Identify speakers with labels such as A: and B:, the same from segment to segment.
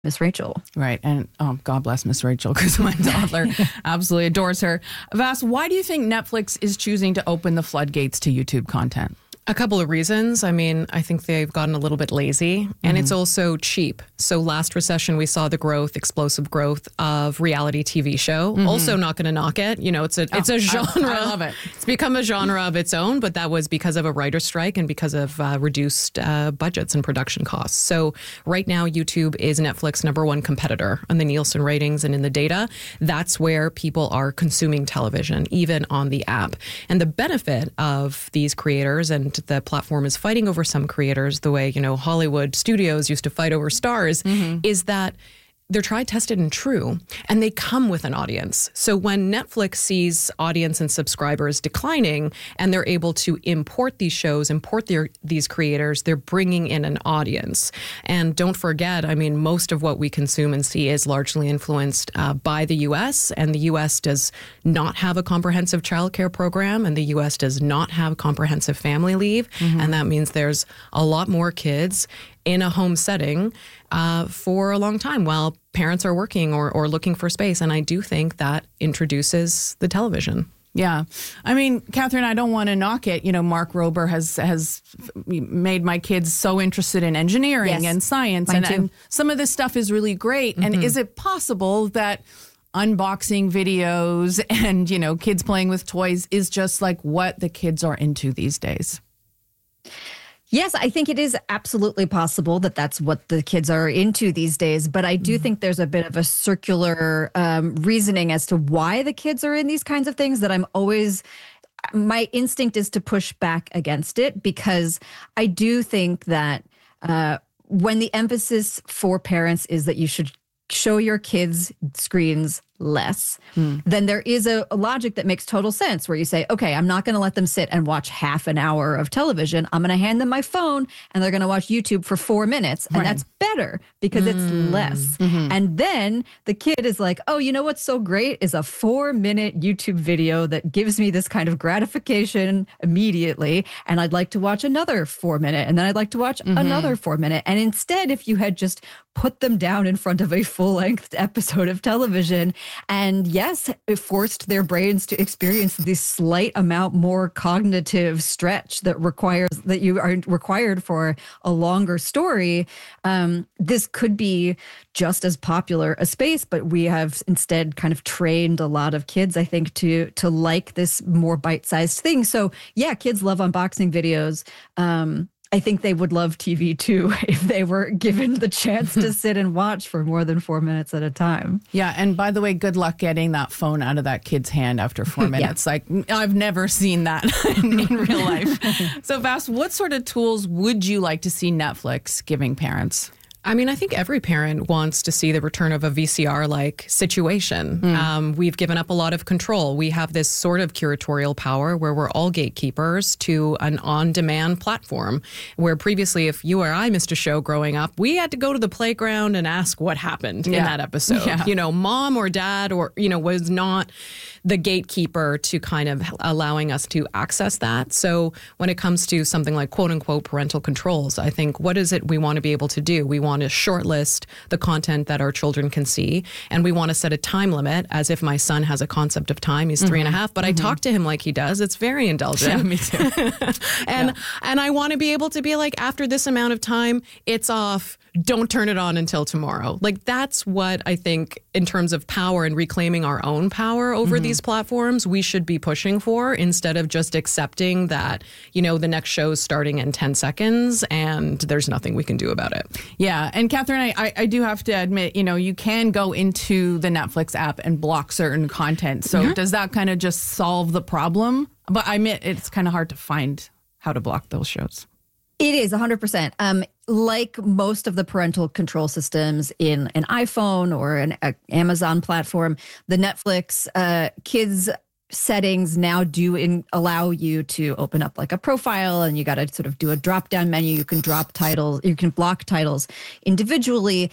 A: Miss Rachel.
B: Right. And God bless Miss Rachel, because my toddler absolutely adores her. Vas, why do you think Netflix is choosing to open the floodgates to YouTube content?
C: A couple of reasons. I mean, I think they've gotten a little bit lazy, and it's also cheap. So last recession, we saw the explosive growth of reality TV show. Also not going to knock it. You know, it's a genre.
B: I love it.
C: It's become a genre of its own, but that was because of a writer's strike and because of reduced budgets and production costs. So right now, YouTube is Netflix's #1 competitor on the Nielsen ratings and in the data. That's where people are consuming television, even on the app. And the benefit of these creators, and the platform is fighting over some creators the way, you know, Hollywood studios used to fight over stars, is that they're tried, tested, and true, and they come with an audience. So when Netflix sees audience and subscribers declining, and they're able to import these shows, these creators, they're bringing in an audience. And don't forget, I mean, most of what we consume and see is largely influenced by the U.S., and the U.S. does not have a comprehensive childcare program, and the U.S. does not have comprehensive family leave, and that means there's a lot more kids in a home setting for a long time while parents are working or looking for space. And I do think that introduces the television.
B: Yeah. I mean, Catherine, I don't want to knock it. You know, Mark Rober has made my kids so interested in engineering and science. And some of this stuff is really great. And is it possible that unboxing videos and, you know, kids playing with toys is just like what the kids are into these days?
A: Yes, I think it is absolutely possible that that's what the kids are into these days. But I do think there's a bit of a circular reasoning as to why the kids are in these kinds of things that my instinct is to push back against it, because I do think that when the emphasis for parents is that you should show your kids screens less, then there is a logic that makes total sense where you say, okay, I'm not going to let them sit and watch half an hour of television. I'm going to hand them my phone and they're going to watch YouTube for 4 minutes. And that's better because it's less. And then the kid is like, oh, you know what's so great is a 4-minute YouTube video that gives me this kind of gratification immediately. And I'd like to watch another 4-minute, and then I'd like to watch another 4-minute. And instead, if you had just put them down in front of a full-length episode of television, and yes, it forced their brains to experience this slight amount more cognitive stretch that you are required for a longer story, this could be just as popular a space. But we have instead kind of trained a lot of kids, I think, to like this more bite-sized thing. So yeah, kids love unboxing videos. I think they would love TV too if they were given the chance to sit and watch for more than 4 minutes at a time.
B: Yeah. And by the way, good luck getting that phone out of that kid's hand after 4 minutes. Like, I've never seen that in real life. So Vas, what sort of tools would you like to see Netflix giving parents?
C: I mean, I think every parent wants to see the return of a VCR-like situation. We've given up a lot of control. We have this sort of curatorial power where we're all gatekeepers to an on-demand platform, where previously, if you or I missed a show growing up, we had to go to the playground and ask what happened in that episode. You know, mom or dad was not the gatekeeper to kind of allowing us to access that. So when it comes to something like quote-unquote parental controls, I think, what is it we want to be able to do? We want to shortlist the content that our children can see, and we want to set a time limit, as if my son has a concept of time. He's 3.5, but I talk to him like he does. It's very indulgent.
B: Yeah, me too.
C: And I want to be able to be like, after this amount of time, it's off. Don't turn it on until tomorrow. Like, that's what I think, in terms of power and reclaiming our own power over these platforms, we should be pushing for, instead of just accepting that, you know, the next show's starting in 10 seconds and there's nothing we can do about it.
B: Yeah. And Catherine, I do have to admit, you know, you can go into the Netflix app and block certain content. So does that kind of just solve the problem? But I admit it's kind of hard to find how to block those shows.
A: It is 100%. Like most of the parental control systems in an iPhone or an Amazon platform, the Netflix kids settings now do allow you to open up like a profile, and you got to sort of do a drop down menu. You can drop titles, you can block titles individually.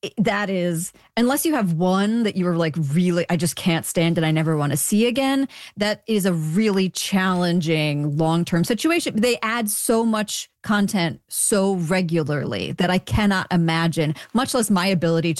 A: that is, unless you have one that you were like, really, I just can't stand and I never want to see again, that is a really challenging long-term situation. They add so much content so regularly that I cannot imagine, much less my ability